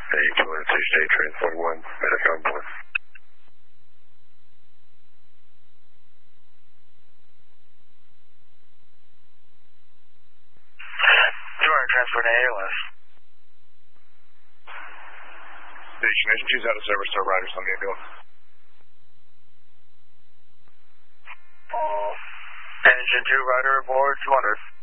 Hey, 206 State Train 41, medic on board. 200 transport to ALS. Station Engine 2's out of service to riders on the ambulance. Engine 2 rider aboard 200.